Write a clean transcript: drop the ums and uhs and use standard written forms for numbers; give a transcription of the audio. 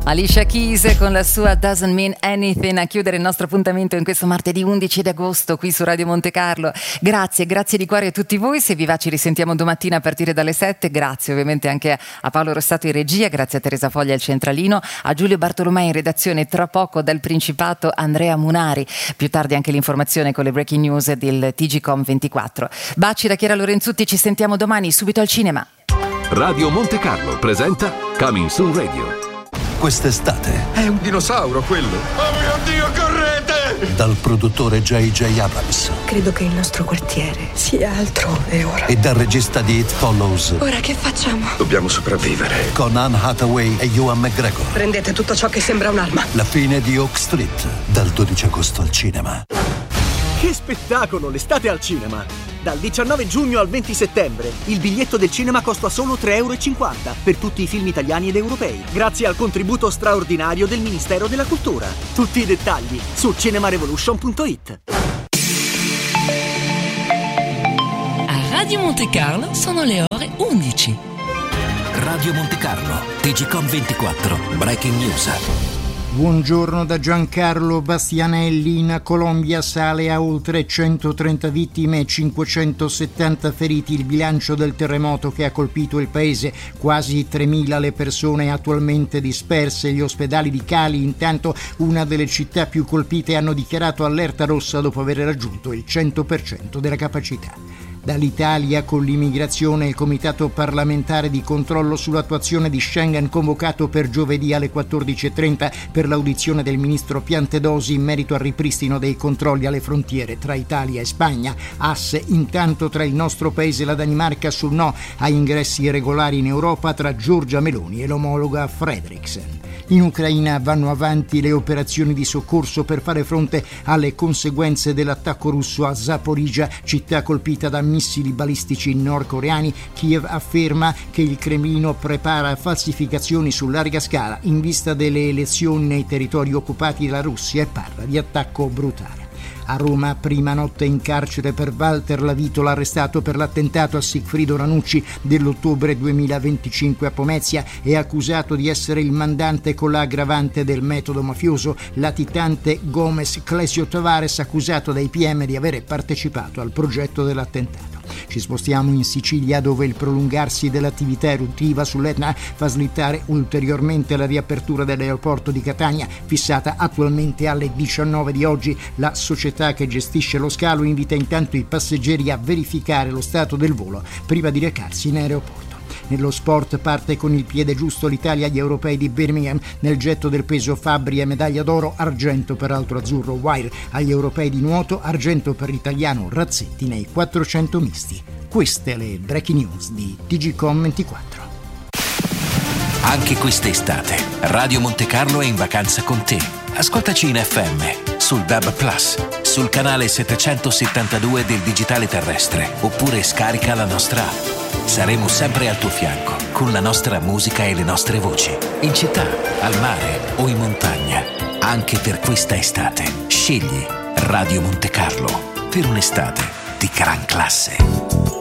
Alicia Keys con la sua Doesn't Mean Anything a chiudere il nostro appuntamento in questo martedì 11 di agosto qui su Radio Monte Carlo. Grazie di cuore a tutti voi. Se vi va ci risentiamo domattina a partire dalle 7. Grazie ovviamente anche a Paolo Rossato in regia, grazie a Teresa Foglia al centralino, a Giulio Bartolomei in redazione, tra poco dal Principato Andrea Munari, più tardi anche l'informazione con le breaking news del TGcom 24. Baci da Chiara Lorenzutti, ci sentiamo domani subito al cinema. Radio Monte Carlo presenta Coming Soon Radio. Quest'estate è un dinosauro quello. Oh mio Dio, correte! Dal produttore J.J. Abrams. Credo che il nostro quartiere sia altrove ora. E dal regista di It Follows. Ora che facciamo? Dobbiamo sopravvivere. Con Anne Hathaway e Ewan McGregor. Prendete tutto ciò che sembra un'arma. La fine di Oak Street, dal 12 agosto al cinema. Che spettacolo, l'estate al cinema! Dal 19 giugno al 20 settembre il biglietto del cinema costa solo €3,50 per tutti i film italiani ed europei, grazie al contributo straordinario del Ministero della Cultura. Tutti i dettagli su cinemarevolution.it. A Radio Monte Carlo sono le ore 11. Radio Monte Carlo, TGcom 24, Breaking News. Buongiorno da Giancarlo Bastianelli. In Colombia sale a oltre 130 vittime e 570 feriti il bilancio del terremoto che ha colpito il paese. Quasi 3.000 le persone attualmente disperse. Gli ospedali di Cali, intanto una delle città più colpite, hanno dichiarato allerta rossa dopo aver raggiunto il 100% della capacità. Dall'Italia, con l'immigrazione, il Comitato parlamentare di controllo sull'attuazione di Schengen convocato per giovedì alle 14.30 per l'audizione del ministro Piantedosi in merito al ripristino dei controlli alle frontiere tra Italia e Spagna. Asse intanto tra il nostro paese e la Danimarca sul no a ingressi irregolari in Europa tra Giorgia Meloni e l'omologa Frederiksen. In Ucraina vanno avanti le operazioni di soccorso per fare fronte alle conseguenze dell'attacco russo a Zaporizhzhia, città colpita da missili balistici nordcoreani. Kiev afferma che il Cremlino prepara falsificazioni su larga scala in vista delle elezioni nei territori occupati dalla Russia e parla di attacco brutale. A Roma, prima notte in carcere per Walter Lavitola, arrestato per l'attentato a Sigfrido Ranucci dell'ottobre 2025 a Pomezia e accusato di essere il mandante con l'aggravante del metodo mafioso. Latitante Gomez Clesio Tavares, accusato dai PM di avere partecipato al progetto dell'attentato. Ci spostiamo in Sicilia, dove il prolungarsi dell'attività eruttiva sull'Etna fa slittare ulteriormente la riapertura dell'aeroporto di Catania, fissata attualmente alle 19 di oggi. La società che gestisce lo scalo invita intanto i passeggeri a verificare lo stato del volo prima di recarsi in aeroporto. Nello sport parte con il piede giusto l'Italia agli europei di Birmingham. Nel getto del peso Fabbri è medaglia d'oro, argento per altro azzurro Wire. Agli europei di nuoto, argento per l'italiano Razzetti nei 400 misti. Queste le breaking news di TGcom 24. Anche quest'estate Radio Monte Carlo è in vacanza con te. Ascoltaci in FM, sul DAB+, sul canale 772 del digitale terrestre, oppure scarica la nostra app. Saremo sempre al tuo fianco, con la nostra musica e le nostre voci, in città, al mare o in montagna. Anche per questa estate, scegli Radio Monte Carlo per un'estate di gran classe.